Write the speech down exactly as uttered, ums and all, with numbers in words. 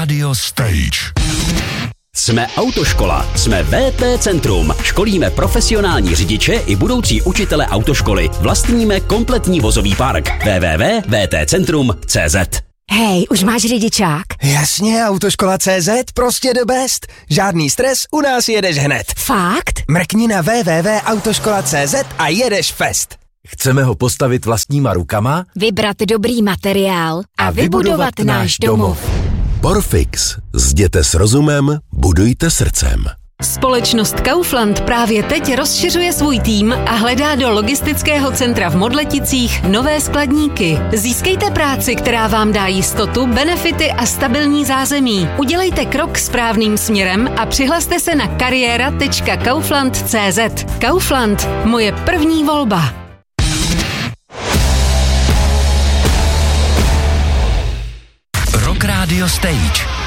Radio Stage. Jsme autoškola, jsme V T Centrum. Školíme profesionální řidiče i budoucí učitele autoškoly. Vlastníme kompletní vozový park. w w w tečka v t centrum tečka c z. Hej, už máš řidičák? Jasně, autoškola tečka cé zet, prostě the best. Žádný stres, u nás jedeš hned. Fakt? Mrkni na w w w tečka autoškola tečka cé zet a jedeš fest. Chceme ho postavit vlastníma rukama? Vybrat dobrý materiál a, A vybudovat, vybudovat náš domov. Porfix. Zděte s rozumem, budujte srdcem. Společnost Kaufland právě teď rozšiřuje svůj tým a hledá do logistického centra v Modleticích nové skladníky. Získejte práci, která vám dá jistotu, benefity a stabilní zázemí. Udělejte krok správným směrem a přihlaste se na kariéra tečka kaufland tečka cé zet. Kaufland, moje první volba. Rock Radio Stage.